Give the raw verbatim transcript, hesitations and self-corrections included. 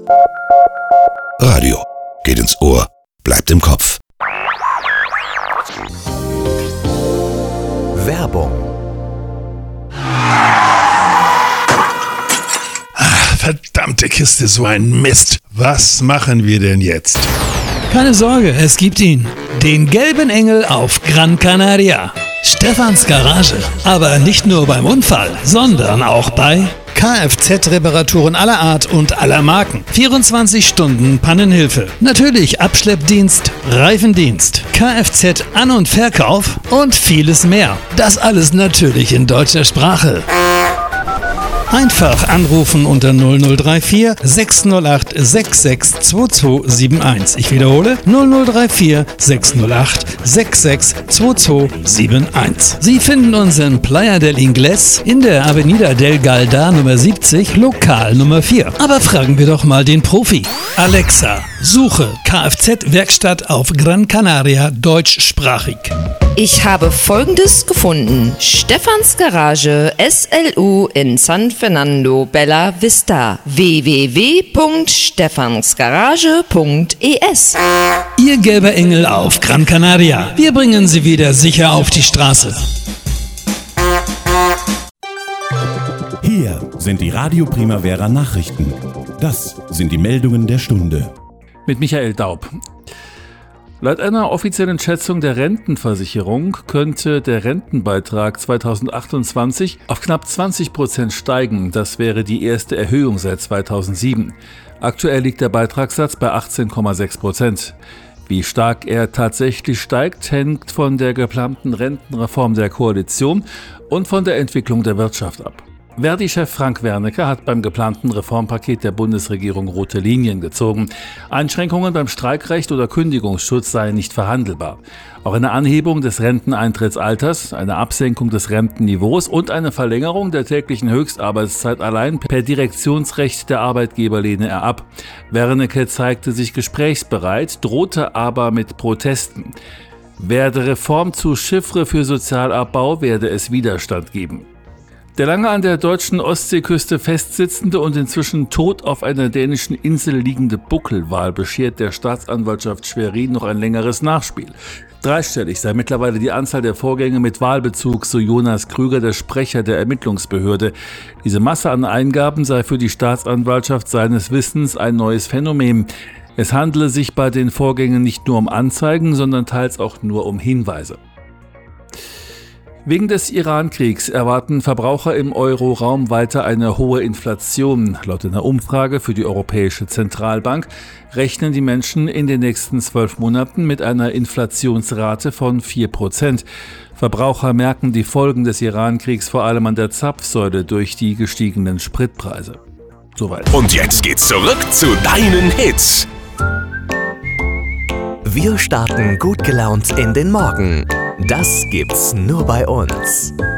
Radio geht ins Ohr, bleibt im Kopf. Werbung. Ach, verdammte Kiste, so ein Mist. Was machen wir denn jetzt? Keine Sorge, es gibt ihn. Den gelben Engel auf Gran Canaria. Stefans Garage. Aber nicht nur beim Unfall, sondern auch bei Kfz-Reparaturen aller Art und aller Marken. vierundzwanzig Stunden Pannenhilfe. Natürlich Abschleppdienst, Reifendienst, Kfz-An- und Verkauf und vieles mehr. Das alles natürlich in deutscher Sprache. Einfach anrufen unter null null drei vier sechs null acht sechs sechs zwei zwei sieben eins. Ich wiederhole null null drei vier sechs null acht sechs sechs zwei zwei sieben eins. Sie finden uns in Playa del Ingles in der Avenida del Galda Nummer siebzig, Lokal Nummer vier. Aber fragen wir doch mal den Profi. Alexa, suche Kfz-Werkstatt auf Gran Canaria deutschsprachig. Ich habe Folgendes gefunden. Stefans Garage S L U in San Fernando Bella Vista. w w w punkt stefansgarage punkt e s. Ihr gelber Engel auf Gran Canaria. Wir bringen Sie wieder sicher auf die Straße. Hier sind die Radio Primavera Nachrichten. Das sind die Meldungen der Stunde. Mit Michael Daub. Laut einer offiziellen Schätzung der Rentenversicherung könnte der Rentenbeitrag zweitausendachtundzwanzig auf knapp zwanzig Prozent steigen. Das wäre die erste Erhöhung seit zweitausendsieben. Aktuell liegt der Beitragssatz bei achtzehn Komma sechs Prozent. Wie stark er tatsächlich steigt, hängt von der geplanten Rentenreform der Koalition und von der Entwicklung der Wirtschaft ab. Verdi-Chef Frank Wernicke hat beim geplanten Reformpaket der Bundesregierung rote Linien gezogen. Einschränkungen beim Streikrecht oder Kündigungsschutz seien nicht verhandelbar. Auch eine Anhebung des Renteneintrittsalters, eine Absenkung des Rentenniveaus und eine Verlängerung der täglichen Höchstarbeitszeit allein per Direktionsrecht der Arbeitgeber lehne er ab. Wernicke zeigte sich gesprächsbereit, drohte aber mit Protesten. Werde Reform zu Chiffre für Sozialabbau, werde es Widerstand geben. Der lange an der deutschen Ostseeküste festsitzende und inzwischen tot auf einer dänischen Insel liegende Buckelwal beschert der Staatsanwaltschaft Schwerin noch ein längeres Nachspiel. Dreistellig sei mittlerweile die Anzahl der Vorgänge mit Walbezug, so Jonas Krüger, der Sprecher der Ermittlungsbehörde. Diese Masse an Eingaben sei für die Staatsanwaltschaft seines Wissens ein neues Phänomen. Es handele sich bei den Vorgängen nicht nur um Anzeigen, sondern teils auch nur um Hinweise. Wegen des Iran-Kriegs erwarten Verbraucher im Euro-Raum weiter eine hohe Inflation. Laut einer Umfrage für die Europäische Zentralbank rechnen die Menschen in den nächsten zwölf Monaten mit einer Inflationsrate von vier Prozent. Verbraucher merken die Folgen des Iran-Kriegs vor allem an der Zapfsäule durch die gestiegenen Spritpreise. Soweit. Und jetzt geht's zurück zu deinen Hits. Wir starten gut gelaunt in den Morgen. Das gibt's nur bei uns.